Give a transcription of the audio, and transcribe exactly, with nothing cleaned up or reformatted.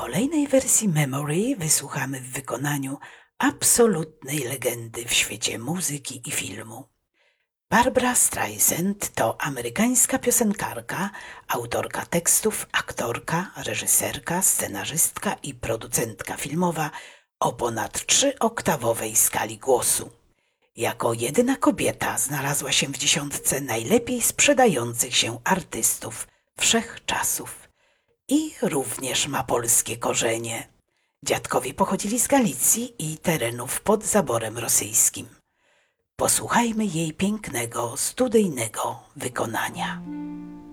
kolejnej wersji Memory wysłuchamy w wykonaniu absolutnej legendy w świecie muzyki i filmu. Barbra Streisand to amerykańska piosenkarka, autorka tekstów, aktorka, reżyserka, scenarzystka i producentka filmowa o ponad trzyoktawowej skali głosu. Jako jedyna kobieta znalazła się w dziesiątce najlepiej sprzedających się artystów wszechczasów. I również ma polskie korzenie. Dziadkowie pochodzili z Galicji i terenów pod zaborem rosyjskim. Posłuchajmy jej pięknego, studyjnego wykonania.